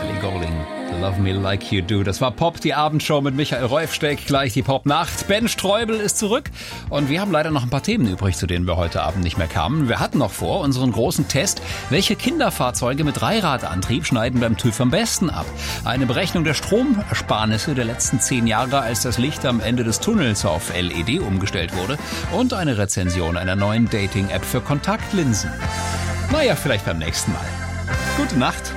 Ellie Goulding, Love Me Like You Do. Das war Pop, die Abendshow mit Michael Reufsteck, gleich die Popnacht. Ben Streubel ist zurück und wir haben leider noch ein paar Themen übrig, zu denen wir heute Abend nicht mehr kamen. Wir hatten noch vor unseren großen Test, welche Kinderfahrzeuge mit Dreiradantrieb schneiden beim TÜV am besten ab. Eine Berechnung der Stromersparnisse der letzten 10 Jahre, als das Licht am Ende des Tunnels auf LED umgestellt wurde und eine Rezension einer neuen Dating-App für Kontaktlinsen. Naja, vielleicht beim nächsten Mal. Gute Nacht.